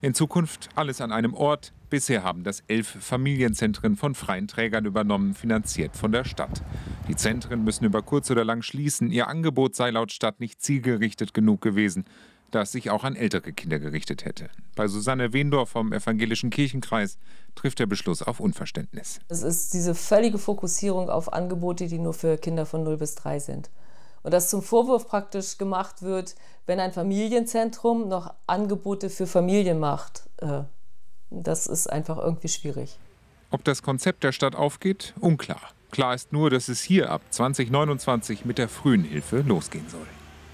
In Zukunft alles an einem Ort. Bisher haben das 11 Familienzentren von freien Trägern übernommen, finanziert von der Stadt. Die Zentren müssen über kurz oder lang schließen. Ihr Angebot sei laut Stadt nicht zielgerichtet genug gewesen, da es sich auch an ältere Kinder gerichtet hätte. Bei Susanne Wendorf vom Evangelischen Kirchenkreis trifft der Beschluss auf Unverständnis. Es ist diese völlige Fokussierung auf Angebote, die nur für Kinder von 0 bis 3 sind. Und dass zum Vorwurf praktisch gemacht wird, wenn ein Familienzentrum noch Angebote für Familien macht, das ist einfach irgendwie schwierig. Ob das Konzept der Stadt aufgeht, unklar. Klar ist nur, dass es hier ab 2029 mit der frühen Hilfe losgehen soll.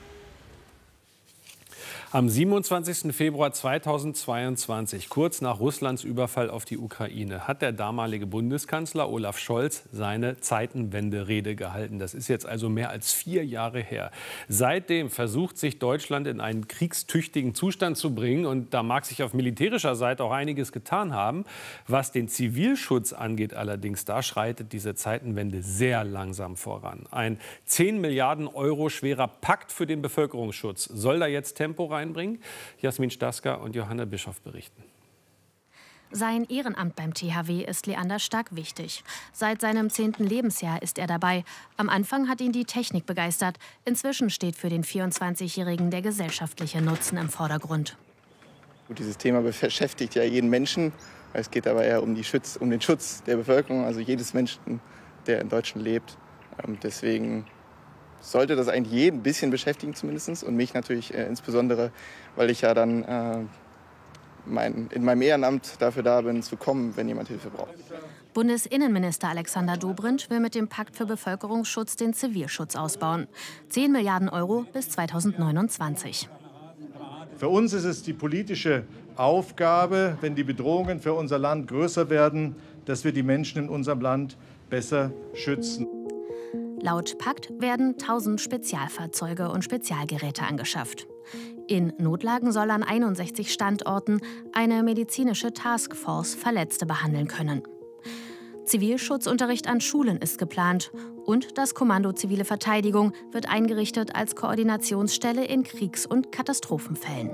Am 27. Februar 2022, kurz nach Russlands Überfall auf die Ukraine, hat der damalige Bundeskanzler Olaf Scholz seine Zeitenwende-Rede gehalten. Das ist jetzt also mehr als 4 Jahre her. Seitdem versucht sich Deutschland in einen kriegstüchtigen Zustand zu bringen. Und da mag sich auf militärischer Seite auch einiges getan haben. Was den Zivilschutz angeht allerdings, da schreitet diese Zeitenwende sehr langsam voran. Ein 10 Milliarden Euro schwerer Pakt für den Bevölkerungsschutz soll da jetzt Tempo reinbringen. Jasmin Stasker und Johanna Bischoff berichten. Sein Ehrenamt beim THW ist Leander Stark wichtig. Seit seinem 10. Lebensjahr ist er dabei. Am Anfang hat ihn die Technik begeistert. Inzwischen steht für den 24-Jährigen der gesellschaftliche Nutzen im Vordergrund. Gut, dieses Thema beschäftigt ja jeden Menschen. Es geht aber eher um den Schutz der Bevölkerung, also jedes Menschen, der in Deutschland lebt. Deswegen sollte das eigentlich jeden ein bisschen beschäftigen zumindest und mich natürlich insbesondere, weil ich ja dann in meinem Ehrenamt dafür da bin, zu kommen, wenn jemand Hilfe braucht. Bundesinnenminister Alexander Dobrindt will mit dem Pakt für Bevölkerungsschutz den Zivilschutz ausbauen. 10 Milliarden Euro bis 2029. Für uns ist es die politische Aufgabe, wenn die Bedrohungen für unser Land größer werden, dass wir die Menschen in unserem Land besser schützen. Laut Pakt werden 1000 Spezialfahrzeuge und Spezialgeräte angeschafft. In Notlagen soll an 61 Standorten eine medizinische Taskforce Verletzte behandeln können. Zivilschutzunterricht an Schulen ist geplant und das Kommando Zivile Verteidigung wird eingerichtet als Koordinationsstelle in Kriegs- und Katastrophenfällen.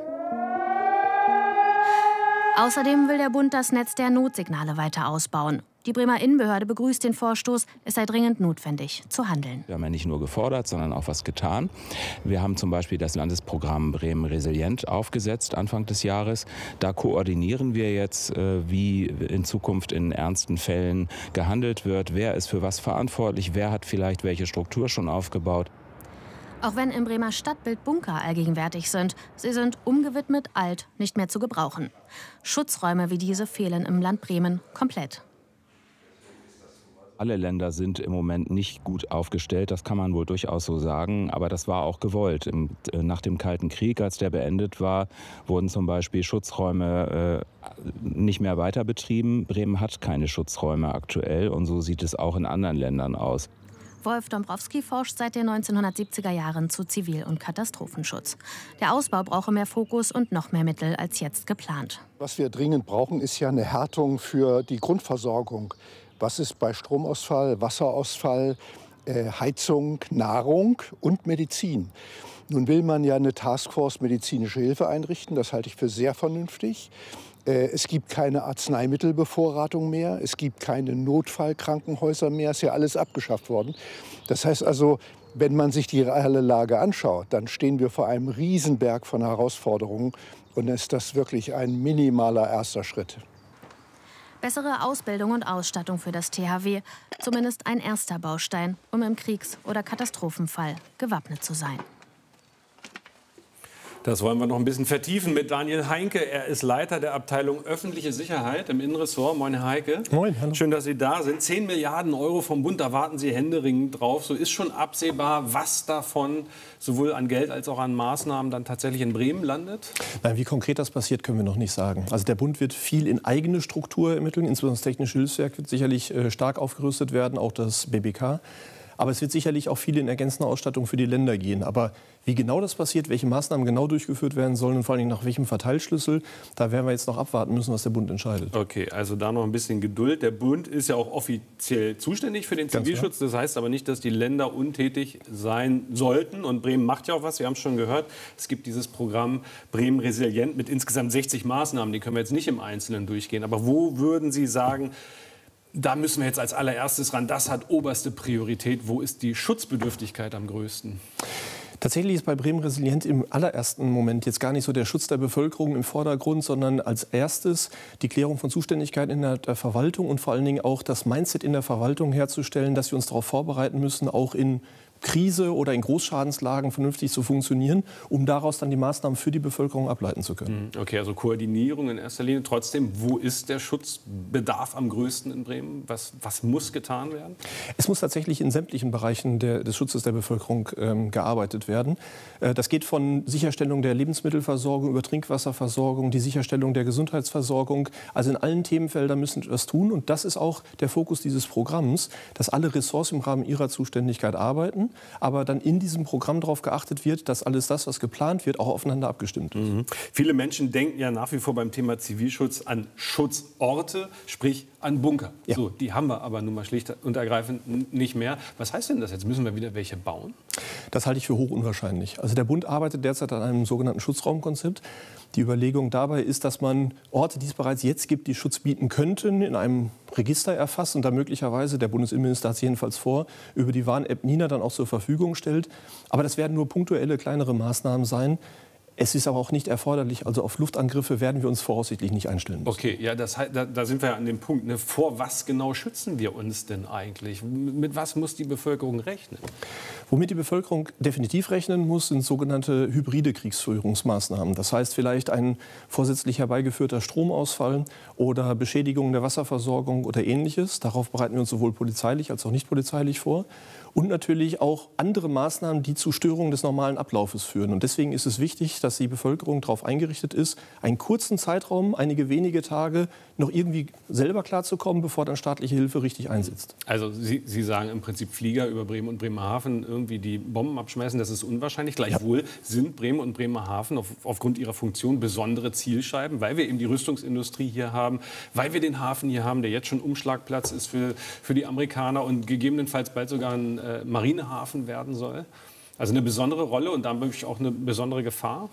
Außerdem will der Bund das Netz der Notsignale weiter ausbauen. Die Bremer Innenbehörde begrüßt den Vorstoß. Es sei dringend notwendig, zu handeln. Wir haben ja nicht nur gefordert, sondern auch was getan. Wir haben zum Beispiel das Landesprogramm Bremen Resilient aufgesetzt Anfang des Jahres. Da koordinieren wir jetzt, wie in Zukunft in ernsten Fällen gehandelt wird. Wer ist für was verantwortlich? Wer hat vielleicht welche Struktur schon aufgebaut? Auch wenn im Bremer Stadtbild Bunker allgegenwärtig sind, sie sind umgewidmet, alt, nicht mehr zu gebrauchen. Schutzräume wie diese fehlen im Land Bremen komplett. Alle Länder sind im Moment nicht gut aufgestellt, das kann man wohl durchaus so sagen. Aber das war auch gewollt. Nach dem Kalten Krieg, als der beendet war, wurden zum Beispiel Schutzräume nicht mehr weiter betrieben. Bremen hat keine Schutzräume aktuell und so sieht es auch in anderen Ländern aus. Wolf Dombrowski forscht seit den 1970er Jahren zu Zivil- und Katastrophenschutz. Der Ausbau brauche mehr Fokus und noch mehr Mittel als jetzt geplant. Was wir dringend brauchen, ist ja eine Härtung für die Grundversorgung. Was ist bei Stromausfall, Wasserausfall, Heizung, Nahrung und Medizin? Nun will man ja eine Taskforce medizinische Hilfe einrichten. Das halte ich für sehr vernünftig. Es gibt keine Arzneimittelbevorratung mehr. Es gibt keine Notfallkrankenhäuser mehr. Es ist ja alles abgeschafft worden. Das heißt also, wenn man sich die reale Lage anschaut, dann stehen wir vor einem Riesenberg von Herausforderungen. Und ist das wirklich ein minimaler erster Schritt. Bessere Ausbildung und Ausstattung für das THW. Zumindest ein erster Baustein, um im Kriegs- oder Katastrophenfall gewappnet zu sein. Das wollen wir noch ein bisschen vertiefen mit Daniel Heinke. Er ist Leiter der Abteilung Öffentliche Sicherheit im Innenressort. Moin, Herr Heinke. Moin, hallo. Schön, dass Sie da sind. 10 Milliarden Euro vom Bund, da warten Sie händeringend drauf. So ist schon absehbar, was davon sowohl an Geld als auch an Maßnahmen dann tatsächlich in Bremen landet? Nein, wie konkret das passiert, können wir noch nicht sagen. Also der Bund wird viel in eigene Struktur ermitteln. Insbesondere das Technische Hilfswerk wird sicherlich stark aufgerüstet werden, auch das BBK. Aber es wird sicherlich auch viel in ergänzende Ausstattung für die Länder gehen. Aber wie genau das passiert, welche Maßnahmen genau durchgeführt werden sollen und vor allem nach welchem Verteilschlüssel, da werden wir jetzt noch abwarten müssen, was der Bund entscheidet. Okay, also da noch ein bisschen Geduld. Der Bund ist ja auch offiziell zuständig für den Zivilschutz. Das heißt aber nicht, dass die Länder untätig sein sollten. Und Bremen macht ja auch was. Wir haben es schon gehört. Es gibt dieses Programm Bremen Resilient mit insgesamt 60 Maßnahmen. Die können wir jetzt nicht im Einzelnen durchgehen. Aber wo würden Sie sagen, da müssen wir jetzt als allererstes ran, das hat oberste Priorität. Wo ist die Schutzbedürftigkeit am größten? Tatsächlich ist bei Bremen Resilient im allerersten Moment jetzt gar nicht so der Schutz der Bevölkerung im Vordergrund, sondern als erstes die Klärung von Zuständigkeiten in der Verwaltung und vor allen Dingen auch das Mindset in der Verwaltung herzustellen, dass wir uns darauf vorbereiten müssen, auch in Krise oder in Großschadenslagen vernünftig zu funktionieren, um daraus dann die Maßnahmen für die Bevölkerung ableiten zu können. Okay, also Koordinierung in erster Linie. Trotzdem, wo ist der Schutzbedarf am größten in Bremen? Was muss getan werden? Es muss tatsächlich in sämtlichen Bereichen des Schutzes der Bevölkerung gearbeitet werden. Das geht von Sicherstellung der Lebensmittelversorgung über Trinkwasserversorgung, die Sicherstellung der Gesundheitsversorgung. Also in allen Themenfeldern müssen wir das tun. Und das ist auch der Fokus dieses Programms, dass alle Ressorts im Rahmen ihrer Zuständigkeit arbeiten, aber dann in diesem Programm darauf geachtet wird, dass alles das, was geplant wird, auch aufeinander abgestimmt ist. Viele Menschen denken ja nach wie vor beim Thema Zivilschutz an Schutzorte, sprich an Bunker. Ja. So, die haben wir aber nun mal schlicht und ergreifend nicht mehr. Was heißt denn das jetzt? Müssen wir wieder welche bauen? Das halte ich für hoch unwahrscheinlich. Also der Bund arbeitet derzeit an einem sogenannten Schutzraumkonzept. Die Überlegung dabei ist, dass man Orte, die es bereits jetzt gibt, die Schutz bieten könnten, in einem Register erfasst und dann möglicherweise, der Bundesinnenminister hat es jedenfalls vor, über die Warn-App Nina dann auch zur Verfügung stellt. Aber das werden nur punktuelle, kleinere Maßnahmen sein. Es ist aber auch nicht erforderlich, also auf Luftangriffe werden wir uns voraussichtlich nicht einstellen müssen. Okay, ja, da sind wir ja an dem Punkt. Ne? Vor was genau schützen wir uns denn eigentlich? Mit was muss die Bevölkerung rechnen? Womit die Bevölkerung definitiv rechnen muss, sind sogenannte hybride Kriegsführungsmaßnahmen. Das heißt vielleicht ein vorsätzlich herbeigeführter Stromausfall oder Beschädigung der Wasserversorgung oder Ähnliches. Darauf bereiten wir uns sowohl polizeilich als auch nicht polizeilich vor. Und natürlich auch andere Maßnahmen, die zu Störungen des normalen Ablaufes führen. Und deswegen ist es wichtig, dass die Bevölkerung darauf eingerichtet ist, einen kurzen Zeitraum, einige wenige Tage, noch irgendwie selber klarzukommen, bevor dann staatliche Hilfe richtig einsetzt. Also Sie sagen im Prinzip Flieger über Bremen und Bremerhaven irgendwie die Bomben abschmeißen, das ist unwahrscheinlich. Gleichwohl sind Bremen und Bremerhaven aufgrund ihrer Funktion besondere Zielscheiben, weil wir eben die Rüstungsindustrie hier haben, weil wir den Hafen hier haben, der jetzt schon Umschlagplatz ist für die Amerikaner und gegebenenfalls bald sogar ein Marinehafen werden soll. Also eine besondere Rolle und damit auch eine besondere Gefahr?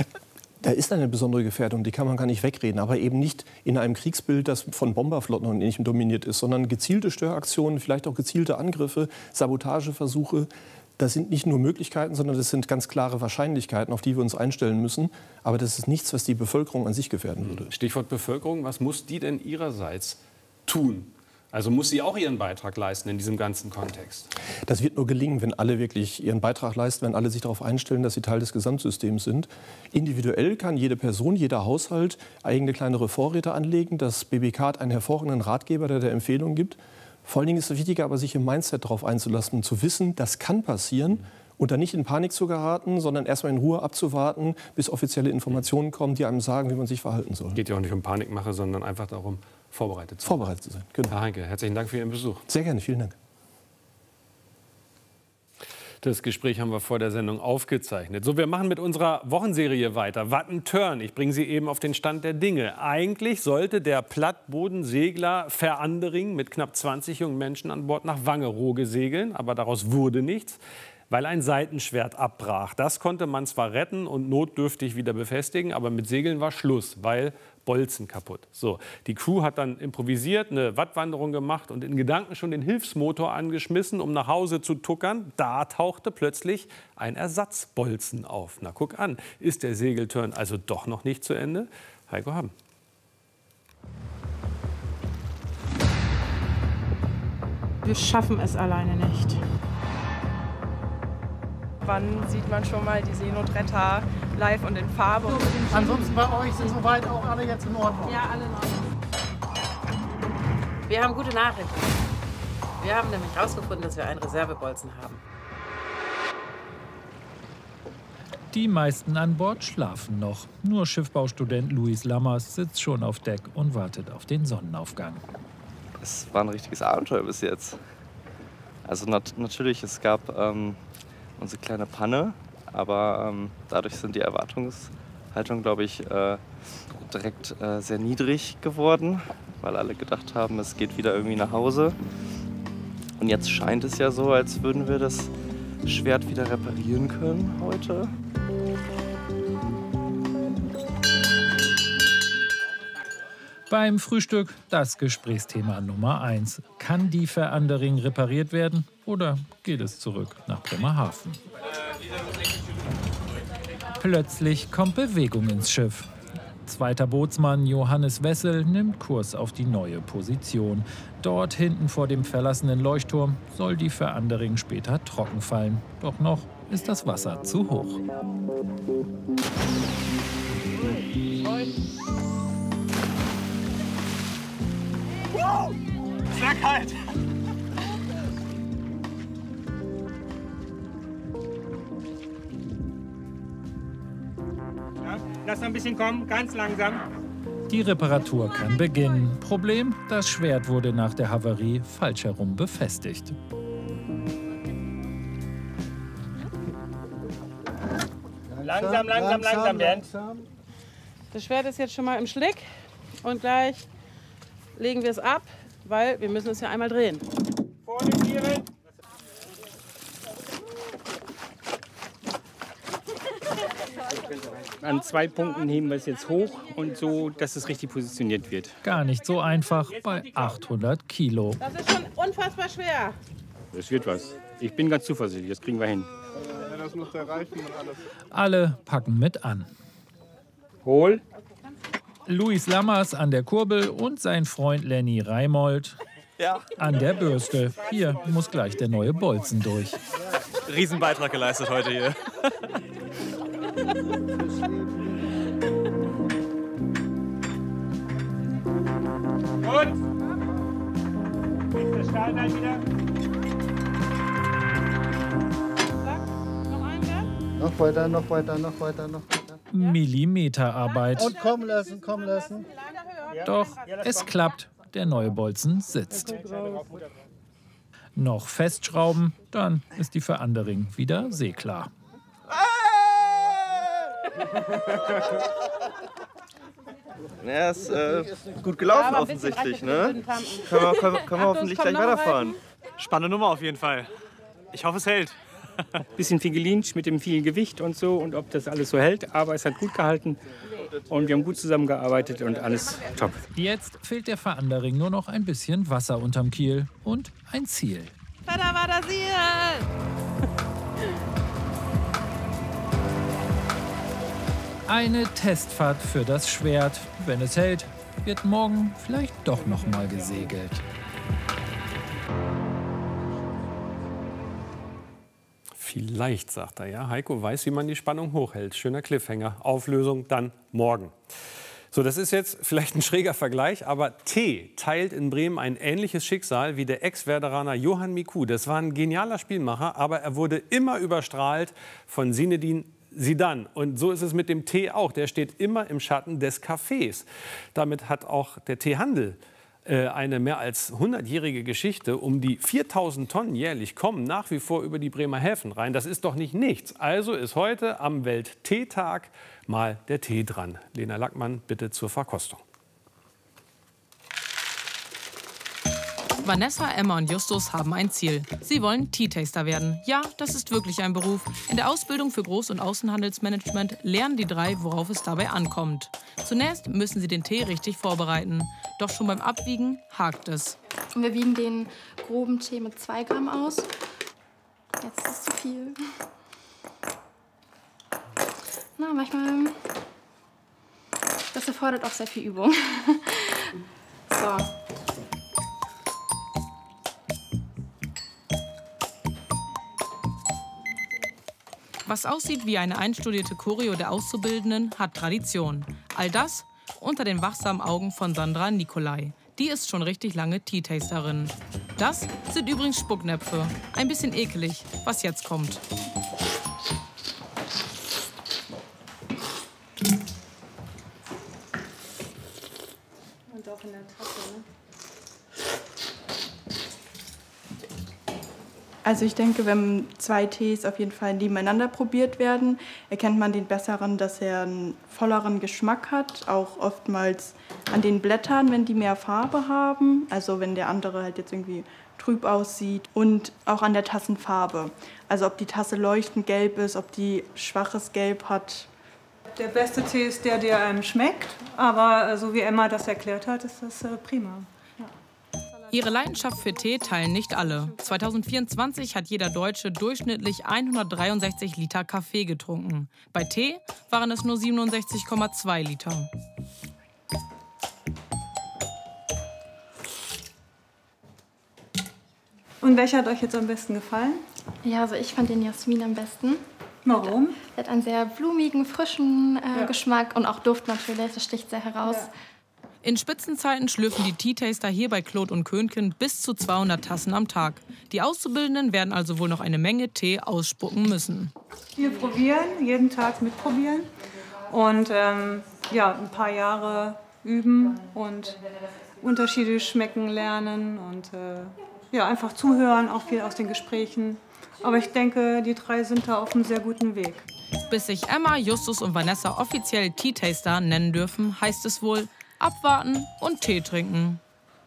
Da ist eine besondere Gefährdung, die kann man gar nicht wegreden, aber eben nicht in einem Kriegsbild, das von Bomberflotten und Ähnlichem dominiert ist, sondern gezielte Störaktionen, vielleicht auch gezielte Angriffe, Sabotageversuche. Das sind nicht nur Möglichkeiten, sondern das sind ganz klare Wahrscheinlichkeiten, auf die wir uns einstellen müssen. Aber das ist nichts, was die Bevölkerung an sich gefährden würde. Stichwort Bevölkerung, was muss die denn ihrerseits tun? Also muss sie auch ihren Beitrag leisten in diesem ganzen Kontext? Das wird nur gelingen, wenn alle wirklich ihren Beitrag leisten, wenn alle sich darauf einstellen, dass sie Teil des Gesamtsystems sind. Individuell kann jede Person, jeder Haushalt eigene kleinere Vorräte anlegen. Das BBK hat einen hervorragenden Ratgeber, der Empfehlungen gibt. Vor allen Dingen ist es wichtiger, aber sich im Mindset darauf einzulassen, zu wissen, das kann passieren. Und dann nicht in Panik zu geraten, sondern erstmal in Ruhe abzuwarten, bis offizielle Informationen kommen, die einem sagen, wie man sich verhalten soll. Es geht ja auch nicht um Panikmache, sondern einfach darum, vorbereitet zu sein. Genau. Herr Heinke, herzlichen Dank für Ihren Besuch. Sehr gerne, vielen Dank. Das Gespräch haben wir vor der Sendung aufgezeichnet. So, wir machen mit unserer Wochenserie weiter. Wattenturn. Ich bringe Sie eben auf den Stand der Dinge. Eigentlich sollte der Plattbodensegler Verandering mit knapp 20 jungen Menschen an Bord nach Wangerooge segeln. Aber daraus wurde nichts, weil ein Seitenschwert abbrach. Das konnte man zwar retten und notdürftig wieder befestigen, aber mit Segeln war Schluss, weil Bolzen kaputt. So, die Crew hat dann improvisiert, eine Wattwanderung gemacht und in Gedanken schon den Hilfsmotor angeschmissen, um nach Hause zu tuckern. Da tauchte plötzlich ein Ersatzbolzen auf. Na, guck an, ist der Segelturn also doch noch nicht zu Ende? Heiko Haben. Wir schaffen es alleine nicht. Wann sieht man schon mal die Seenotretter live und in Farbe? Ansonsten bei euch sind soweit auch alle jetzt in Ordnung? Ja, alle in Ordnung. Wir haben gute Nachrichten. Wir haben nämlich herausgefunden, dass wir einen Reservebolzen haben. Die meisten an Bord schlafen noch. Nur Schiffbaustudent Luis Lammers sitzt schon auf Deck und wartet auf den Sonnenaufgang. Es war ein richtiges Abenteuer bis jetzt. Also natürlich, es gab unsere kleine Panne, aber dadurch sind die Erwartungshaltungen, glaube ich, direkt sehr niedrig geworden, weil alle gedacht haben, es geht wieder irgendwie nach Hause. Und jetzt scheint es ja so, als würden wir das Schwert wieder reparieren können heute. Beim Frühstück das Gesprächsthema Nummer 1. Kann die Verandering repariert werden oder geht es zurück nach Bremerhaven? Plötzlich kommt Bewegung ins Schiff. Zweiter Bootsmann Johannes Wessel nimmt Kurs auf die neue Position. Dort hinten vor dem verlassenen Leuchtturm soll die Verandering später trocken fallen. Doch noch ist das Wasser zu hoch. Sehr kalt. Ja, lass noch ein bisschen kommen, ganz langsam. Die Reparatur kann beginnen. Problem, das Schwert wurde nach der Havarie falsch herum befestigt. Langsam, Bernd. Das Schwert ist jetzt schon mal im Schlick und gleich legen wir es ab, weil wir müssen es ja einmal drehen. Vorne Tiere. An 2 Punkten heben wir es jetzt hoch und so, dass es richtig positioniert wird. Gar nicht so einfach bei 800 Kilo. Das ist schon unfassbar schwer. Das wird was. Ich bin ganz zuversichtlich, das kriegen wir hin. Ja, das muss der reichen und alles. Alle packen mit an. Hol. Luis Lammers an der Kurbel und sein Freund Lenny Reimold an der Bürste. Hier muss gleich der neue Bolzen durch. Riesenbeitrag geleistet heute hier. Gut. Jetzt der Stahlteil wieder. Noch weiter, noch weiter, noch weiter, noch weiter. Millimeterarbeit. Und kommen lassen, kommen lassen. Doch es klappt. Der neue Bolzen sitzt. Noch festschrauben, dann ist die Verandering wieder seeklar. Ja, ist gut gelaufen offensichtlich, ne? Können wir hoffentlich gleich weiterfahren. Spannende Nummer auf jeden Fall. Ich hoffe, es hält. Bisschen viel gelinscht mit dem vielen Gewicht und so und ob das alles so hält, aber es hat gut gehalten und wir haben gut zusammengearbeitet und alles top. Jetzt fehlt der Verandering nur noch ein bisschen Wasser unterm Kiel und ein Ziel. Da war das Ziel! Eine Testfahrt für das Schwert. Wenn es hält, wird morgen vielleicht doch noch mal gesegelt. Vielleicht, sagt er, ja. Heiko weiß, wie man die Spannung hochhält. Schöner Cliffhanger. Auflösung dann morgen. So, das ist jetzt vielleicht ein schräger Vergleich, aber T teilt in Bremen ein ähnliches Schicksal wie der Ex-Werderaner Johan Miku. Das war ein genialer Spielmacher, aber er wurde immer überstrahlt von Zinedine Zidane. Und so ist es mit dem Tee auch. Der steht immer im Schatten des Cafés. Damit hat auch der Teehandel eine mehr als 100-jährige Geschichte. Um die 4000 Tonnen jährlich kommen nach wie vor über die Bremer Häfen rein. Das ist doch nicht nichts. Also ist heute am Welt-Teetag mal der Tee dran. Lena Lackmann, bitte zur Verkostung. Vanessa, Emma und Justus haben ein Ziel. Sie wollen Tea-Taster werden. Ja, das ist wirklich ein Beruf. In der Ausbildung für Groß- und Außenhandelsmanagement lernen die 3, worauf es dabei ankommt. Zunächst müssen sie den Tee richtig vorbereiten. Doch schon beim Abwiegen hakt es. Und wir wiegen den groben Tee mit 2 Gramm aus. Jetzt ist es zu viel. Na, manchmal... Das erfordert auch sehr viel Übung. So. Was aussieht wie eine einstudierte Choreo der Auszubildenden, hat Tradition. All das unter den wachsamen Augen von Sandra Nicolai. Die ist schon richtig lange Tea-Tasterin. Das sind übrigens Spucknäpfe. Ein bisschen ekelig, was jetzt kommt. Und auch in der Tasse, ne? Also ich denke, wenn 2 Tees auf jeden Fall nebeneinander probiert werden, erkennt man den besseren, dass er einen volleren Geschmack hat. Auch oftmals an den Blättern, wenn die mehr Farbe haben. Also wenn der andere halt jetzt irgendwie trüb aussieht. Und auch an der Tassenfarbe. Also ob die Tasse leuchtend gelb ist, ob die schwaches Gelb hat. Der beste Tee ist der, der einem schmeckt. Aber so wie Emma das erklärt hat, ist das prima. Ihre Leidenschaft für Tee teilen nicht alle. 2024 hat jeder Deutsche durchschnittlich 163 Liter Kaffee getrunken. Bei Tee waren es nur 67,2 Liter. Und welcher hat euch jetzt am besten gefallen? Ja, also ich fand den Jasmin am besten. Warum? Der hat einen sehr blumigen, frischen Geschmack und auch Duft natürlich. Das sticht sehr heraus. Ja. In Spitzenzeiten schlürfen die Teetaster hier bei Claude und Könken bis zu 200 Tassen am Tag. Die Auszubildenden werden also wohl noch eine Menge Tee ausspucken müssen. Viel probieren, jeden Tag mitprobieren und ja, ein paar Jahre üben und Unterschiede schmecken lernen und ja, einfach zuhören, auch viel aus den Gesprächen. Aber ich denke, die 3 sind da auf einem sehr guten Weg. Bis sich Emma, Justus und Vanessa offiziell Teetaster nennen dürfen, heißt es wohl abwarten und Tee trinken.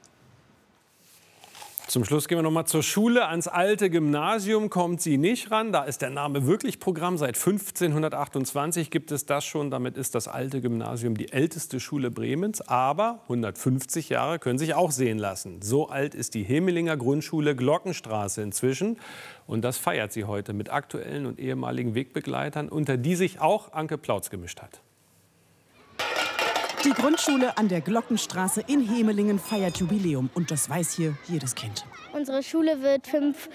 Zum Schluss gehen wir noch mal zur Schule. Ans alte Gymnasium kommt sie nicht ran. Da ist der Name wirklich Programm. Seit 1528 gibt es das schon. Damit ist das alte Gymnasium die älteste Schule Bremens. Aber 150 Jahre können sich auch sehen lassen. So alt ist die Hemelinger Grundschule Glockenstraße inzwischen. Und das feiert sie heute mit aktuellen und ehemaligen Wegbegleitern, unter die sich auch Anke Plautz gemischt hat. Die Grundschule an der Glockenstraße in Hemelingen feiert Jubiläum. Und das weiß hier jedes Kind. Unsere Schule wird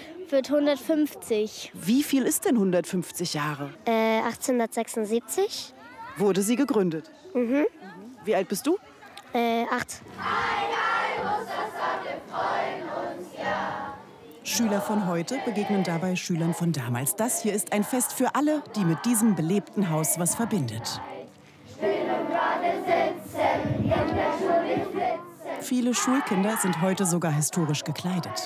150. Wie viel ist denn 150 Jahre? 1876. Wurde sie gegründet? Mhm. Wie alt bist du? 8. Schüler von heute begegnen dabei Schülern von damals. Das hier ist ein Fest für alle, die mit diesem belebten Haus was verbindet. Viele Schulkinder sind heute sogar historisch gekleidet.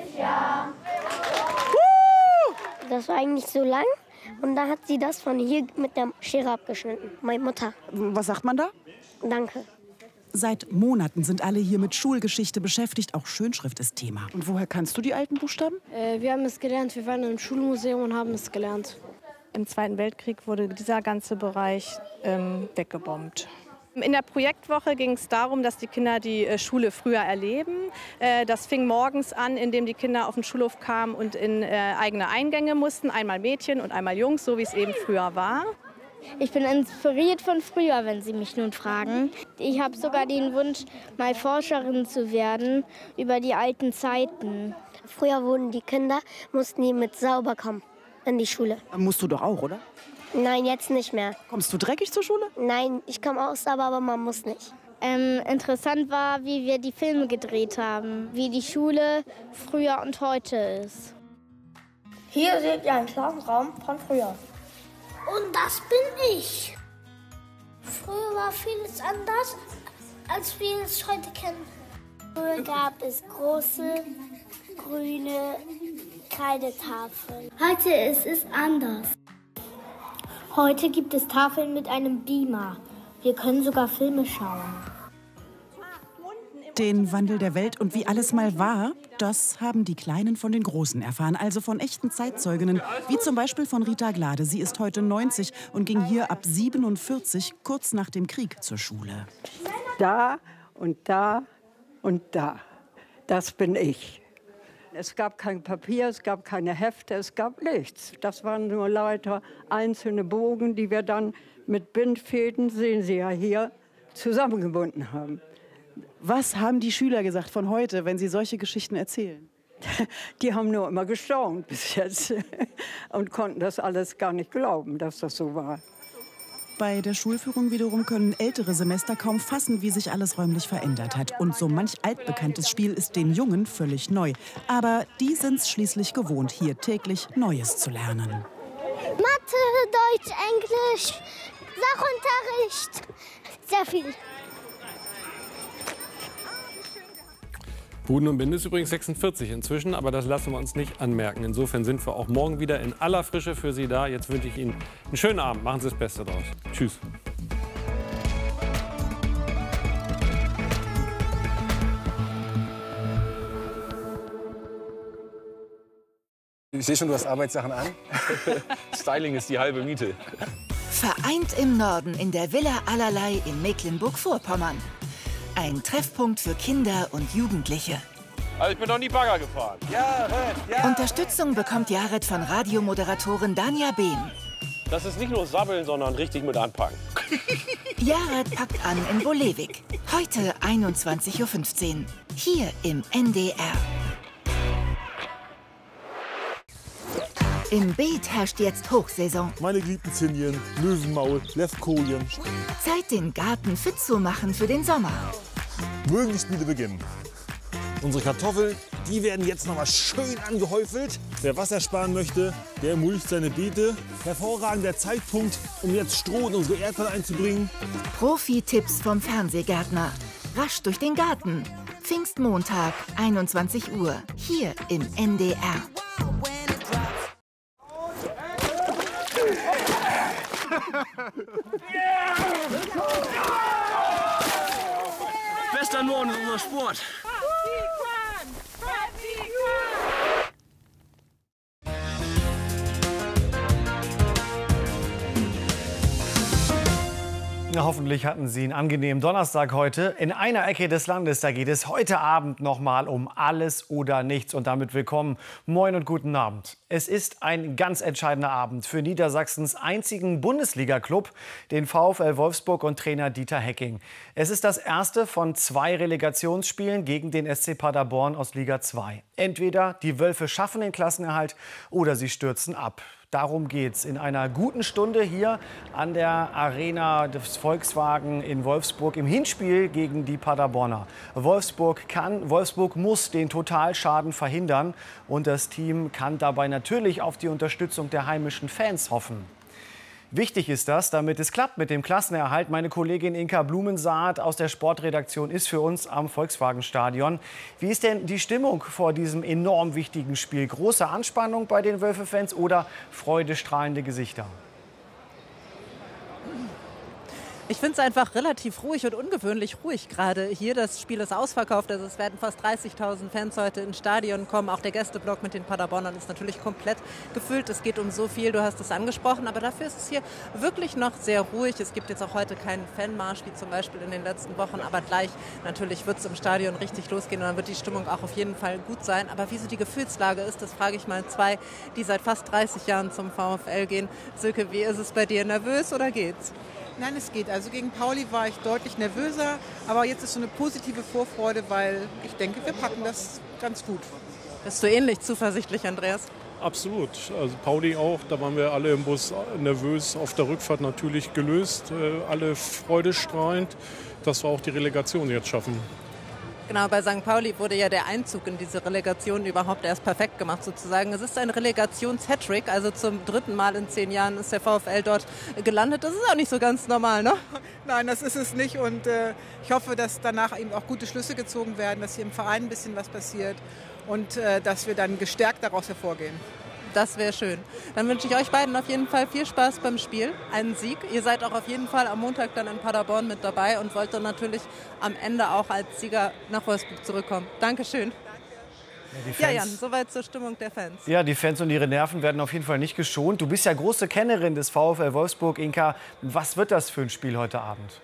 Das war eigentlich so lang und da hat sie das von hier mit der Schere abgeschnitten, meine Mutter. Was sagt man da? Danke. Seit Monaten sind alle hier mit Schulgeschichte beschäftigt. Auch Schönschrift ist Thema. Und woher kannst du die alten Buchstaben? Wir haben es gelernt. Wir waren im Schulmuseum und haben es gelernt. Im Zweiten Weltkrieg wurde dieser ganze Bereich weggebombt. In der Projektwoche ging es darum, dass die Kinder die Schule früher erleben. Das fing morgens an, indem die Kinder auf den Schulhof kamen und in eigene Eingänge mussten. Einmal Mädchen und einmal Jungs, so wie es eben früher war. Ich bin inspiriert von früher, wenn Sie mich nun fragen. Ich habe sogar den Wunsch, mal Forscherin zu werden über die alten Zeiten. Früher mussten die mit sauber kommen in die Schule. Musst du doch auch, oder? Nein, jetzt nicht mehr. Kommst du dreckig zur Schule? Nein, ich komme aus, aber man muss nicht. Interessant war, wie wir die Filme gedreht haben, wie die Schule früher und heute ist. Hier seht ihr einen Klassenraum von früher. Und das bin ich. Früher war vieles anders, als wir es heute kennen. Früher gab es große, grüne Kreidetafeln. Heute ist es anders. Heute gibt es Tafeln mit einem Beamer. Wir können sogar Filme schauen. Den Wandel der Welt und wie alles mal war, das haben die Kleinen von den Großen erfahren. Also von echten Zeitzeuginnen, wie zum Beispiel von Rita Glade. Sie ist heute 90 und ging hier ab 47, kurz nach dem Krieg, zur Schule. Da und da und da. Das bin ich. Es gab kein Papier, es gab keine Hefte, es gab nichts. Das waren nur lauter einzelne Bogen, die wir dann mit Bindfäden, sehen Sie ja hier, zusammengebunden haben. Was haben die Schüler gesagt von heute, wenn sie solche Geschichten erzählen? Die haben nur immer gestaunt bis jetzt und konnten das alles gar nicht glauben, dass das so war. Bei der Schulführung wiederum können ältere Semester kaum fassen, wie sich alles räumlich verändert hat. Und so manch altbekanntes Spiel ist den Jungen völlig neu. Aber die sind's schließlich gewohnt, hier täglich Neues zu lernen. Mathe, Deutsch, Englisch, Sachunterricht, sehr viel. Buden und Binde ist übrigens 46 inzwischen, aber das lassen wir uns nicht anmerken. Insofern sind wir auch morgen wieder in aller Frische für Sie da. Jetzt wünsche ich Ihnen einen schönen Abend. Machen Sie das Beste draus. Tschüss. Ich sehe schon, du hast Arbeitssachen an. Styling ist die halbe Miete. Vereint im Norden in der Villa Allerlei in Mecklenburg-Vorpommern. Ein Treffpunkt für Kinder und Jugendliche. Also ich bin noch nie Bagger gefahren. Ja. Unterstützung bekommt Jared von Radiomoderatorin Danja Behm. Das ist nicht nur Sabbeln, sondern richtig mit anpacken. Jared packt an in Bolewik. Heute 21:15 Uhr. Hier im NDR. Im Beet herrscht jetzt Hochsaison. Meine geliebten Zinien, Löwenmaul, Levkojen. Zeit, den Garten fit zu machen für den Sommer. Mögen die Spiele beginnen. Unsere Kartoffeln, die werden jetzt noch mal schön angehäufelt. Wer Wasser sparen möchte, der mulcht seine Beete. Hervorragender Zeitpunkt, um jetzt Stroh in unsere Erdbeeren einzubringen. Profi-Tipps vom Fernsehgärtner. Rasch durch den Garten. Pfingstmontag, 21 Uhr. Hier im NDR. Bester Norden ist unser Sport. Na, hoffentlich hatten Sie einen angenehmen Donnerstag heute. In einer Ecke des Landes, da geht es heute Abend noch mal um alles oder nichts. Und damit willkommen, moin und guten Abend. Es ist ein ganz entscheidender Abend für Niedersachsens einzigen Bundesliga-Club, den VfL Wolfsburg und Trainer Dieter Hecking. Es ist das erste von 2 Relegationsspielen gegen den SC Paderborn aus Liga 2. Entweder die Wölfe schaffen den Klassenerhalt oder sie stürzen ab. Darum geht's in einer guten Stunde hier an der Arena des Volkswagen in Wolfsburg im Hinspiel gegen die Paderborner. Wolfsburg muss den Totalschaden verhindern und das Team kann dabei natürlich auf die Unterstützung der heimischen Fans hoffen. Wichtig ist das, damit es klappt mit dem Klassenerhalt. Meine Kollegin Inka Blumensaat aus der Sportredaktion ist für uns am Volkswagenstadion. Wie ist denn die Stimmung vor diesem enorm wichtigen Spiel? Große Anspannung bei den Wölfe-Fans oder freudestrahlende Gesichter? Ich finde es einfach relativ ruhig und ungewöhnlich ruhig gerade hier. Das Spiel ist ausverkauft, also es werden fast 30.000 Fans heute ins Stadion kommen. Auch der Gästeblock mit den Paderbornern ist natürlich komplett gefüllt. Es geht um so viel, du hast es angesprochen, aber dafür ist es hier wirklich noch sehr ruhig. Es gibt jetzt auch heute keinen Fanmarsch, wie zum Beispiel in den letzten Wochen, aber gleich natürlich wird es im Stadion richtig losgehen und dann wird die Stimmung auch auf jeden Fall gut sein. Aber wie so die Gefühlslage ist, das frage ich mal 2, die seit fast 30 Jahren zum VfL gehen. Silke, wie ist es bei dir? Nervös oder geht's? Nein, es geht. Also gegen Pauli war ich deutlich nervöser, aber jetzt ist so eine positive Vorfreude, weil ich denke, wir packen das ganz gut. Bist du ähnlich zuversichtlich, Andreas? Absolut. Also Pauli auch, da waren wir alle im Bus nervös, auf der Rückfahrt natürlich gelöst, alle freudestrahlend, dass wir auch die Relegation jetzt schaffen. Genau, bei St. Pauli wurde ja der Einzug in diese Relegation überhaupt erst perfekt gemacht sozusagen. Es ist ein Relegations-Hattrick, also zum 3. Mal in 10 Jahren ist der VfL dort gelandet. Das ist auch nicht so ganz normal, ne? Nein, das ist es nicht und ich hoffe, dass danach eben auch gute Schlüsse gezogen werden, dass hier im Verein ein bisschen was passiert und dass wir dann gestärkt daraus hervorgehen. Das wäre schön. Dann wünsche ich euch beiden auf jeden Fall viel Spaß beim Spiel, einen Sieg. Ihr seid auch auf jeden Fall am Montag dann in Paderborn mit dabei und wollt dann natürlich am Ende auch als Sieger nach Wolfsburg zurückkommen. Dankeschön. Ja, Jan, soweit zur Stimmung der Fans. Ja, die Fans und ihre Nerven werden auf jeden Fall nicht geschont. Du bist ja große Kennerin des VfL Wolfsburg, Inka. Was wird das für ein Spiel heute Abend?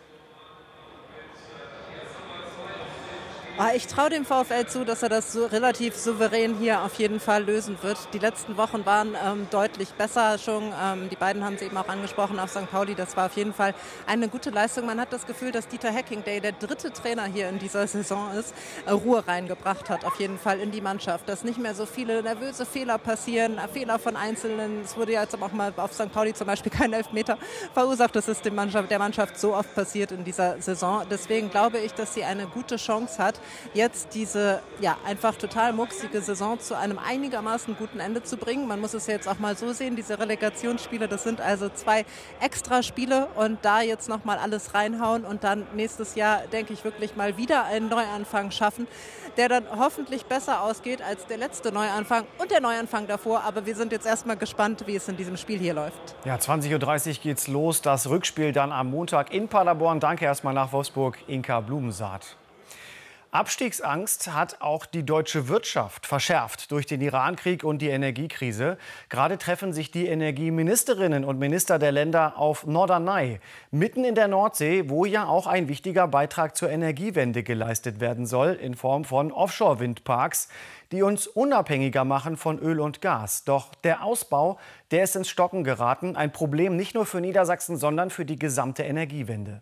Ich traue dem VfL zu, dass er das so relativ souverän hier auf jeden Fall lösen wird. Die letzten Wochen waren deutlich besser schon. Die beiden haben es eben auch angesprochen auf St. Pauli. Das war auf jeden Fall eine gute Leistung. Man hat das Gefühl, dass Dieter Hecking, der 3. Trainer hier in dieser Saison ist, Ruhe reingebracht hat auf jeden Fall in die Mannschaft. Dass nicht mehr so viele nervöse Fehler passieren, Fehler von Einzelnen. Es wurde ja jetzt auch mal auf St. Pauli zum Beispiel kein Elfmeter verursacht. Das ist der Mannschaft so oft passiert in dieser Saison. Deswegen glaube ich, dass sie eine gute Chance hat, jetzt diese einfach total mucksige Saison zu einem einigermaßen guten Ende zu bringen. Man muss es jetzt auch mal so sehen, diese Relegationsspiele, das sind also 2 Extraspiele und da jetzt nochmal alles reinhauen und dann nächstes Jahr, denke ich, wirklich mal wieder einen Neuanfang schaffen, der dann hoffentlich besser ausgeht als der letzte Neuanfang und der Neuanfang davor. Aber wir sind jetzt erstmal gespannt, wie es in diesem Spiel hier läuft. Ja, 20:30 Uhr geht's los. Das Rückspiel dann am Montag in Paderborn. Danke erstmal nach Wolfsburg, Inka Blumensaat. Abstiegsangst hat auch die deutsche Wirtschaft verschärft durch den Irankrieg und die Energiekrise. Gerade treffen sich die Energieministerinnen und Minister der Länder auf Norderney, mitten in der Nordsee, wo ja auch ein wichtiger Beitrag zur Energiewende geleistet werden soll, in Form von Offshore-Windparks, die uns unabhängiger machen von Öl und Gas. Doch der Ausbau, der ist ins Stocken geraten. Ein Problem nicht nur für Niedersachsen, sondern für die gesamte Energiewende.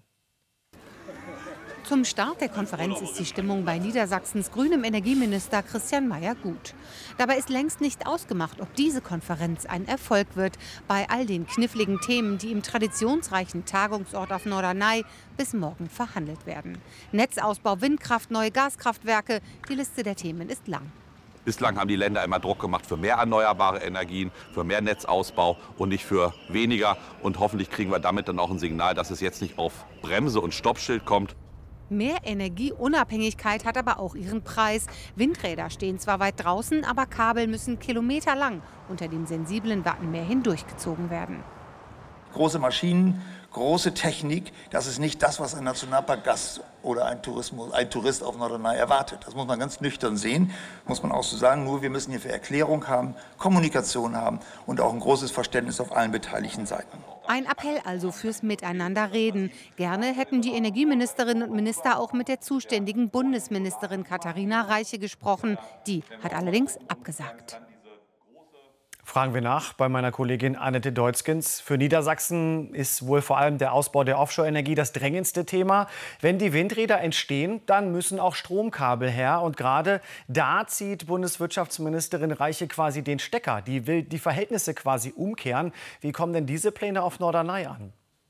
Zum Start der Konferenz ist die Stimmung bei Niedersachsens grünem Energieminister Christian Mayer gut. Dabei ist längst nicht ausgemacht, ob diese Konferenz ein Erfolg wird. Bei all den kniffligen Themen, die im traditionsreichen Tagungsort auf Norderney bis morgen verhandelt werden. Netzausbau, Windkraft, neue Gaskraftwerke, die Liste der Themen ist lang. Bislang haben die Länder immer Druck gemacht für mehr erneuerbare Energien, für mehr Netzausbau und nicht für weniger. Und hoffentlich kriegen wir damit dann auch ein Signal, dass es jetzt nicht auf Bremse und Stoppschild kommt. Mehr Energieunabhängigkeit hat aber auch ihren Preis. Windräder stehen zwar weit draußen, aber Kabel müssen kilometerlang unter dem sensiblen Wattenmeer hindurchgezogen werden. Große Maschinen, große Technik, das ist nicht das, was ein Nationalparkgast oder ein Tourist auf Norderney erwartet. Das muss man ganz nüchtern sehen, muss man auch so sagen. Nur wir müssen hierfür Erklärung haben, Kommunikation haben und auch ein großes Verständnis auf allen beteiligten Seiten. Ein Appell also fürs Miteinanderreden. Gerne hätten die Energieministerinnen und Minister auch mit der zuständigen Bundesministerin Katharina Reiche gesprochen. Die hat allerdings abgesagt. Fragen wir nach bei meiner Kollegin Annette Deutzgens. Für Niedersachsen ist wohl vor allem der Ausbau der Offshore-Energie das drängendste Thema. Wenn die Windräder entstehen, dann müssen auch Stromkabel her. Und gerade da zieht Bundeswirtschaftsministerin Reiche quasi den Stecker. Die will die Verhältnisse quasi umkehren. Wie kommen denn diese Pläne auf Norderney an?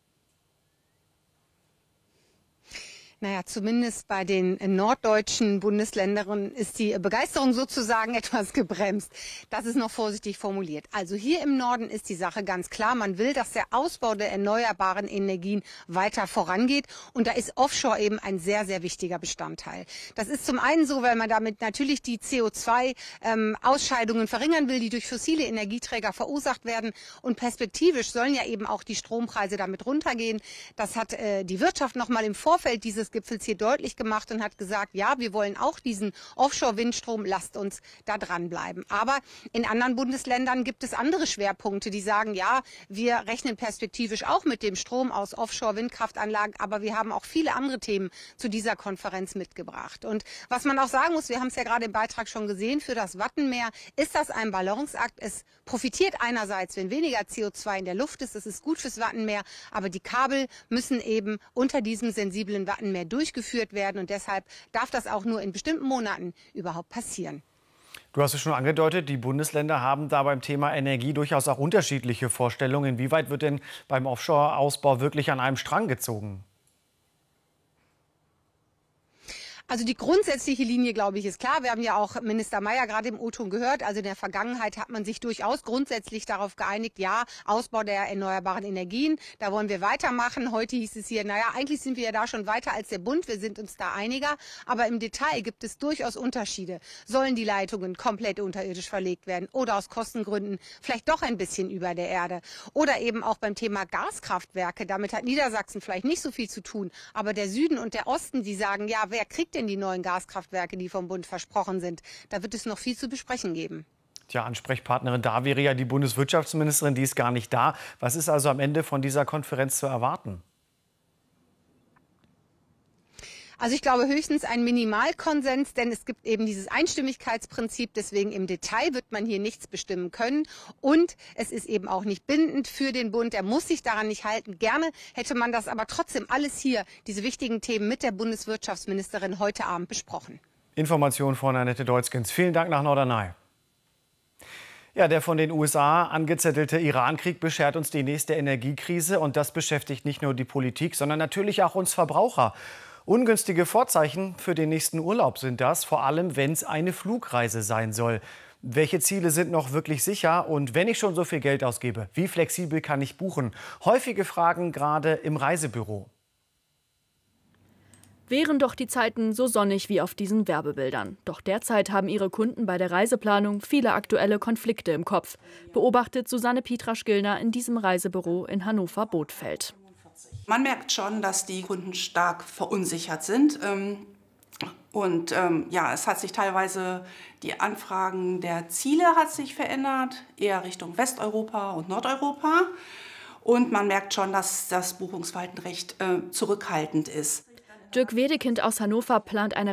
Naja, zumindest bei den norddeutschen Bundesländern ist die Begeisterung sozusagen etwas gebremst. Das ist noch vorsichtig formuliert. Also hier im Norden ist die Sache ganz klar. Man will, dass der Ausbau der erneuerbaren Energien weiter vorangeht. Und da ist Offshore eben ein sehr, sehr wichtiger Bestandteil. Das ist zum einen so, weil man damit natürlich die CO2-Ausscheidungen verringern will, die durch fossile Energieträger verursacht werden. Und perspektivisch sollen ja eben auch die Strompreise damit runtergehen. Das hat die Wirtschaft noch mal im Vorfeld dieses Gipfels hier deutlich gemacht und hat gesagt, ja, wir wollen auch diesen Offshore-Windstrom, lasst uns da dranbleiben. Aber in anderen Bundesländern gibt es andere Schwerpunkte, die sagen, ja, wir rechnen perspektivisch auch mit dem Strom aus Offshore-Windkraftanlagen, aber wir haben auch viele andere Themen zu dieser Konferenz mitgebracht. Und was man auch sagen muss, wir haben es ja gerade im Beitrag schon gesehen, für das Wattenmeer ist das ein Balanceakt. Es profitiert einerseits, wenn weniger CO2 in der Luft ist, das ist gut fürs Wattenmeer, aber die Kabel müssen eben unter diesem sensiblen Wattenmeer durchgeführt werden und deshalb darf das auch nur in bestimmten Monaten überhaupt passieren. Du hast es schon angedeutet, die Bundesländer haben da beim Thema Energie durchaus auch unterschiedliche Vorstellungen. Inwieweit wird denn beim Offshore-Ausbau wirklich an einem Strang gezogen? Also die grundsätzliche Linie, glaube ich, ist klar. Wir haben ja auch Minister Mayer gerade im O-Ton gehört. Also in der Vergangenheit hat man sich durchaus grundsätzlich darauf geeinigt, ja, Ausbau der erneuerbaren Energien, da wollen wir weitermachen. Heute hieß es hier, naja, eigentlich sind wir ja da schon weiter als der Bund. Wir sind uns da einiger. Aber im Detail gibt es durchaus Unterschiede. Sollen die Leitungen komplett unterirdisch verlegt werden oder aus Kostengründen vielleicht doch ein bisschen über der Erde? Oder eben auch beim Thema Gaskraftwerke. Damit hat Niedersachsen vielleicht nicht so viel zu tun. Aber der Süden und der Osten, die sagen, ja, wer kriegt denn die neuen Gaskraftwerke, die vom Bund versprochen sind? Da wird es noch viel zu besprechen geben. Tja, Ansprechpartnerin da wäre ja die Bundeswirtschaftsministerin, die ist gar nicht da. Was ist also am Ende von dieser Konferenz zu erwarten? Also ich glaube höchstens ein Minimalkonsens, denn es gibt eben dieses Einstimmigkeitsprinzip. Deswegen im Detail wird man hier nichts bestimmen können. Und es ist eben auch nicht bindend für den Bund. Er muss sich daran nicht halten. Gerne hätte man das aber trotzdem alles hier, diese wichtigen Themen mit der Bundeswirtschaftsministerin heute Abend besprochen. Information von Annette Deutzgens. Vielen Dank nach Norderney. Ja, der von den USA angezettelte Irankrieg beschert uns die nächste Energiekrise. Und das beschäftigt nicht nur die Politik, sondern natürlich auch uns Verbraucher. Ungünstige Vorzeichen für den nächsten Urlaub sind das, vor allem wenn es eine Flugreise sein soll. Welche Ziele sind noch wirklich sicher und wenn ich schon so viel Geld ausgebe, wie flexibel kann ich buchen? Häufige Fragen gerade im Reisebüro. Wären doch die Zeiten so sonnig wie auf diesen Werbebildern. Doch derzeit haben ihre Kunden bei der Reiseplanung viele aktuelle Konflikte im Kopf, beobachtet Susanne Pietrasch-Gillner in diesem Reisebüro in Hannover-Bothfeld. Man merkt schon, dass die Kunden stark verunsichert sind. Es hat sich teilweise, die Anfragen der Ziele hat sich verändert, eher Richtung Westeuropa und Nordeuropa. Und man merkt schon, dass das Buchungsverhalten recht zurückhaltend ist. Dirk Wedekind aus Hannover plant eine